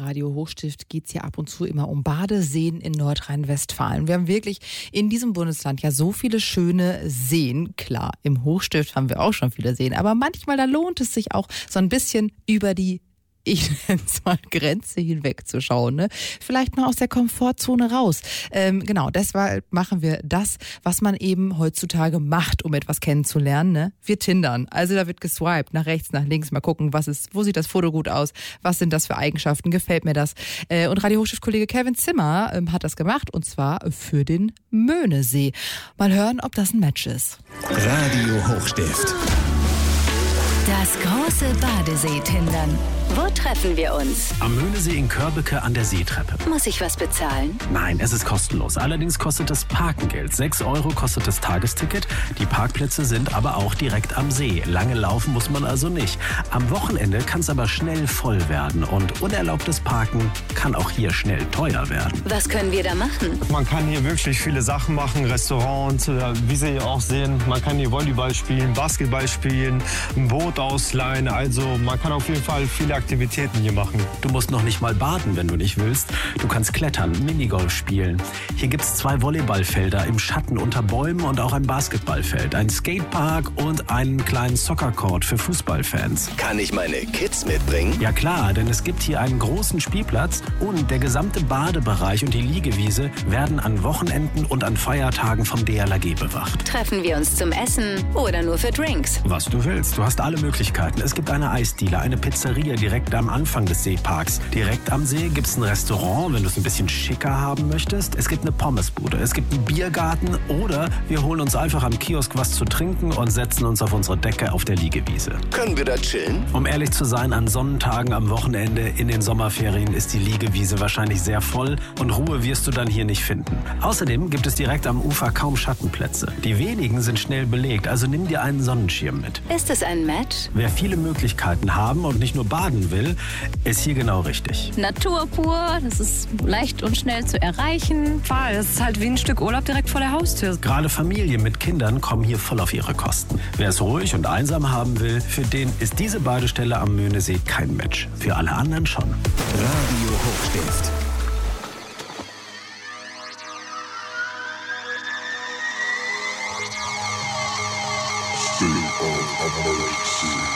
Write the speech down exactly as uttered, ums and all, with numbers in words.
Radio Hochstift geht es ja ab und zu immer um Badeseen in Nordrhein-Westfalen. Wir haben wirklich in diesem Bundesland ja so viele schöne Seen. Klar, im Hochstift haben wir auch schon viele Seen, aber manchmal da lohnt es sich auch so ein bisschen über die ich nenne es mal Grenze hinwegzuschauen, ne? Vielleicht mal aus der Komfortzone raus. Ähm, genau, deshalb machen wir das, was man eben heutzutage macht, um etwas kennenzulernen, ne? Wir tindern. Also da wird geswiped, nach rechts, nach links, mal gucken, was ist, wo sieht das Foto gut aus, was sind das für Eigenschaften, gefällt mir das. Äh, und Radio Hochstift-Kollege Kevin Zimmer ähm, hat das gemacht, und zwar für den Möhnesee. Mal hören, ob das ein Match ist. Radio Hochstift. Das große Badesee-Tindern. Wo treffen wir uns? Am Möhnesee in Körbeke an der Seetreppe. Muss ich was bezahlen? Nein, es ist kostenlos. Allerdings kostet das Parken Geld. sechs Euro kostet das Tagesticket. Die Parkplätze sind aber auch direkt am See. Lange laufen muss man also nicht. Am Wochenende kann es aber schnell voll werden. Und unerlaubtes Parken kann auch hier schnell teuer werden. Was können wir da machen? Man kann hier wirklich viele Sachen machen. Restaurants, wie Sie hier auch sehen. Man kann hier Volleyball spielen, Basketball spielen, ein Boot ausleihen. Also man kann auf jeden Fall viele Aktivitäten hier machen. Du musst noch nicht mal baden, wenn du nicht willst. Du kannst klettern, Minigolf spielen. Hier gibt es zwei Volleyballfelder im Schatten unter Bäumen und auch ein Basketballfeld, ein Skatepark und einen kleinen Soccercourt für Fußballfans. Kann ich meine Kids mitbringen? Ja klar, denn es gibt hier einen großen Spielplatz und der gesamte Badebereich und die Liegewiese werden an Wochenenden und an Feiertagen vom D L R G bewacht. Treffen wir uns zum Essen oder nur für Drinks? Was du willst, du hast alle Möglichkeiten. Es gibt eine Eisdiele, eine Pizzeria direkt am Anfang des Seeparks. Direkt am See gibt es ein Restaurant, wenn du es ein bisschen schicker haben möchtest. Es gibt eine Pommesbude, es gibt einen Biergarten oder wir holen uns einfach am Kiosk was zu trinken und setzen uns auf unsere Decke auf der Liegewiese. Können wir da chillen? Um ehrlich zu sein, an Sonnentagen am Wochenende in den Sommerferien ist die Liegewiese wahrscheinlich sehr voll und Ruhe wirst du dann hier nicht finden. Außerdem gibt es direkt am Ufer kaum Schattenplätze. Die wenigen sind schnell belegt, also nimm dir einen Sonnenschirm mit. Ist es ein Match? Wer viele Möglichkeiten haben und nicht nur baden will, ist hier genau richtig. Natur pur, das ist leicht und schnell zu erreichen. Voll, das ist halt wie ein Stück Urlaub direkt vor der Haustür. Gerade Familien mit Kindern kommen hier voll auf ihre Kosten. Wer es ruhig und einsam haben will, für den ist diese Badestelle am Möhnesee kein Match. Für alle anderen schon. Radio Hochstift. State of America.